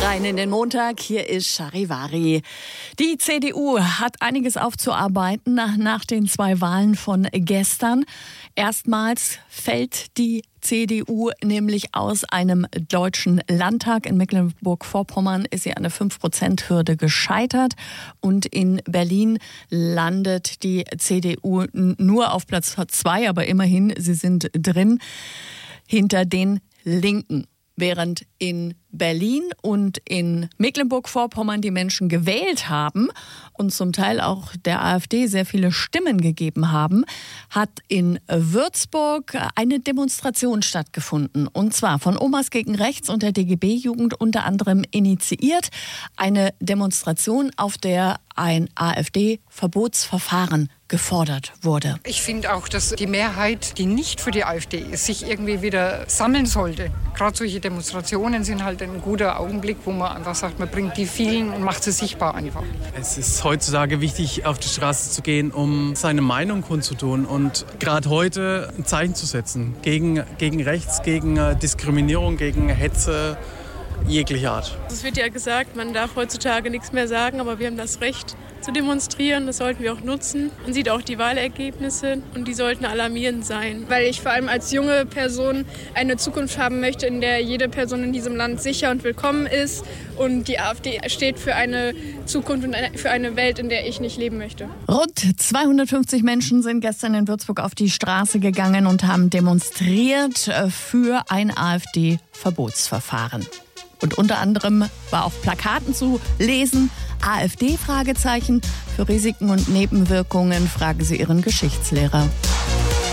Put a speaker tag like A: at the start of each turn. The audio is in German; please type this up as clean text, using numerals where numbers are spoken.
A: Rein in den Montag, hier ist Charivari. Die CDU hat einiges aufzuarbeiten nach den 2 Wahlen von gestern. Erstmals fällt die CDU nämlich aus einem deutschen Landtag. In Mecklenburg-Vorpommern ist sie an der 5%-Hürde gescheitert. Und in Berlin landet die CDU nur auf Platz 2, aber immerhin, sie sind drin, hinter den Linken. Während in Berlin und in Mecklenburg-Vorpommern die Menschen gewählt haben und zum Teil auch der AfD sehr viele Stimmen gegeben haben, hat in Würzburg eine Demonstration stattgefunden. Und zwar von Omas gegen Rechts und der DGB-Jugend unter anderem initiiert. Eine Demonstration, auf der ein AfD-Verbotsverfahren gefordert wurde.
B: Ich finde auch, dass die Mehrheit, die nicht für die AfD ist, sich irgendwie wieder sammeln sollte. Gerade solche Demonstrationen sind halt ein guter Augenblick, wo man einfach sagt, man bringt die vielen und macht sie sichtbar einfach.
C: Es ist heutzutage wichtig, auf die Straße zu gehen, um seine Meinung kundzutun und gerade heute ein Zeichen zu setzen gegen Rechts, gegen Diskriminierung, gegen Hetze jeglicher Art.
D: Es wird ja gesagt, man darf heutzutage nichts mehr sagen, aber wir haben das Recht zu demonstrieren, das sollten wir auch nutzen. Man sieht auch die Wahlergebnisse und die sollten alarmierend sein.
E: Weil ich vor allem als junge Person eine Zukunft haben möchte, in der jede Person in diesem Land sicher und willkommen ist. Und die AfD steht für eine Zukunft und für eine Welt, in der ich nicht leben möchte.
A: Rund 250 Menschen sind gestern in Würzburg auf die Straße gegangen und haben demonstriert für ein AfD-Verbotsverfahren. Und unter anderem war auf Plakaten zu lesen, AfD? Für Risiken und Nebenwirkungen fragen Sie Ihren Geschichtslehrer.